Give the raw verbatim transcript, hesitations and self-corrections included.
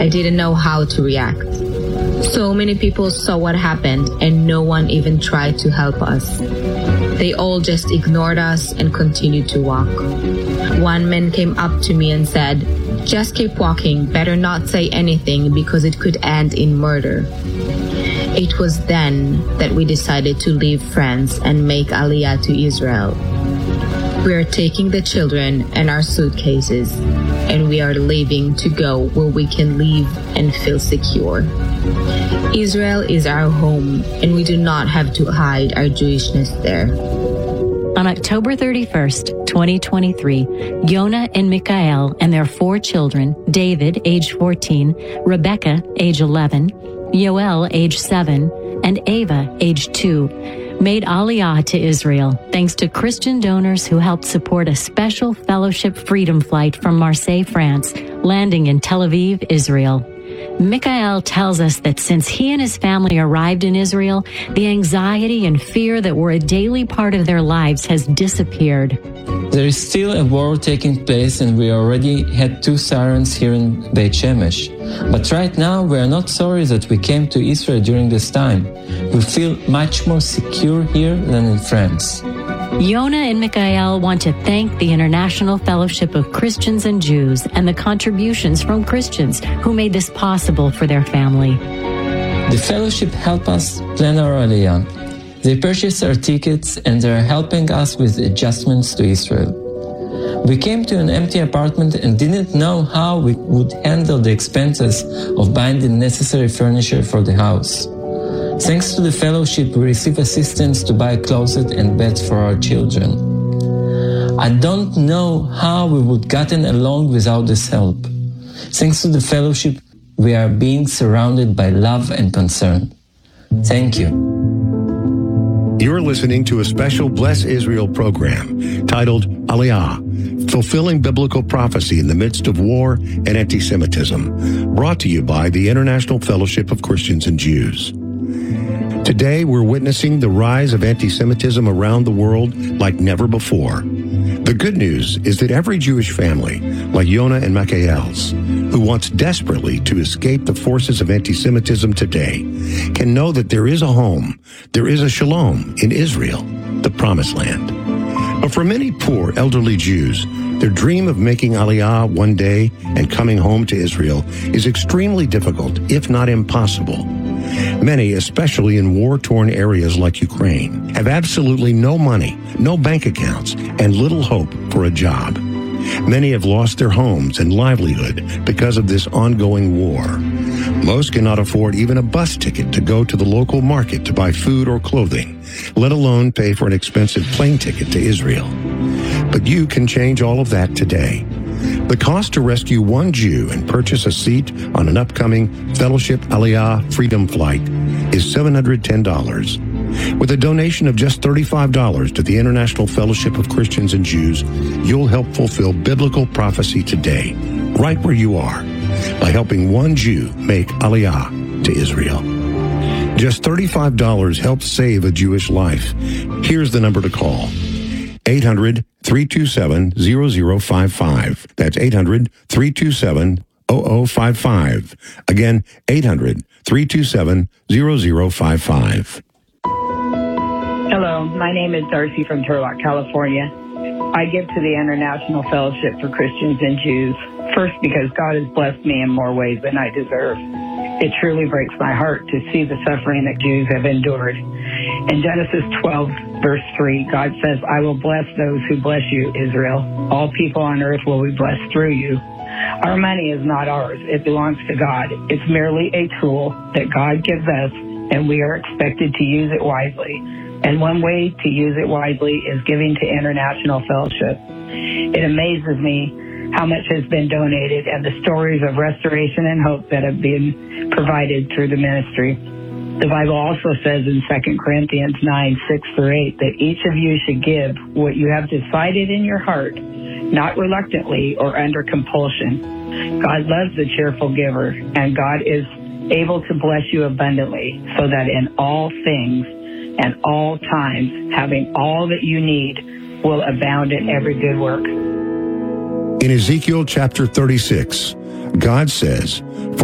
I didn't know how to react. So many people saw what happened and no one even tried to help us. They all just ignored us and continued to walk. One man came up to me and said, "Just keep walking, better not say anything because it could end in murder." It was then that we decided to leave France and make Aliyah to Israel. We are taking the children and our suitcases, and we are leaving to go where we can live and feel secure. Israel is our home, and we do not have to hide our Jewishness there. On October thirty-first, twenty twenty-three, Yonah and Michael and their four children, David, age fourteen, Rebecca, age eleven, Yoel, age seven, and Ava, age two, made Aliyah to Israel thanks to Christian donors who helped support a special fellowship freedom flight from Marseille, France, landing in Tel Aviv, Israel. Michael tells us that since he and his family arrived in Israel, the anxiety and fear that were a daily part of their lives has disappeared. There is still a war taking place, and we already had two sirens here in Beit Shemesh. But right now, we are not sorry that we came to Israel during this time. We feel much more secure here than in France. Yonah and Michael want to thank the International Fellowship of Christians and Jews and the contributions from Christians who made this possible for their family. The fellowship helped us plan our Aliyah. They purchased our tickets and they are helping us with adjustments to Israel. We came to an empty apartment and didn't know how we would handle the expenses of buying the necessary furniture for the house. Thanks to the fellowship, we receive assistance to buy clothes and beds for our children. I don't know how we would gotten along without this help. Thanks to the fellowship, we are being surrounded by love and concern. Thank you. You're listening to a special Bless Israel program titled Aliyah, Fulfilling Biblical Prophecy in the Midst of War and Anti-Semitism, brought to you by the International Fellowship of Christians and Jews. Today, we're witnessing the rise of anti-Semitism around the world like never before. The good news is that every Jewish family, like Yonah and Michael's, who wants desperately to escape the forces of anti-Semitism today, can know that there is a home, there is a shalom in Israel, the Promised Land. But for many poor, elderly Jews, their dream of making Aliyah one day and coming home to Israel is extremely difficult, if not impossible. Many, especially in war-torn areas like Ukraine, have absolutely no money, no bank accounts, and little hope for a job. Many have lost their homes and livelihood because of this ongoing war. Most cannot afford even a bus ticket to go to the local market to buy food or clothing, let alone pay for an expensive plane ticket to Israel. But you can change all of that today. The cost to rescue one Jew and purchase a seat on an upcoming Fellowship Aliyah Freedom Flight is seven hundred ten dollars. With a donation of just thirty-five dollars to the International Fellowship of Christians and Jews, you'll help fulfill biblical prophecy today, right where you are, by helping one Jew make Aliyah to Israel. Just thirty-five dollars helps save a Jewish life. Here's the number to call. eight hundred, three two seven, zero zero five five. That's eight hundred, three two seven, zero zero five five. Again, eight hundred, three two seven, zero zero five five. Hello, my name is Darcy from Turlock, California. I give to the International Fellowship for Christians and Jews, first because God has blessed me in more ways than I deserve. It truly breaks my heart to see the suffering that Jews have endured. In Genesis twelve, verse three, God says, "I will bless those who bless you, Israel. All people on earth will be blessed through you." Our money is not ours. It belongs to God. It's merely a tool that God gives us, and we are expected to use it wisely. And one way to use it wisely is giving to International Fellowship. It amazes me how much has been donated and the stories of restoration and hope that have been provided through the ministry. The Bible also says in Second Corinthians nine, six through eight, that each of you should give what you have decided in your heart, not reluctantly or under compulsion. God loves the cheerful giver, and God is able to bless you abundantly, so that in all things and all times, having all that you need, will abound in every good work. In Ezekiel chapter thirty-six, God says,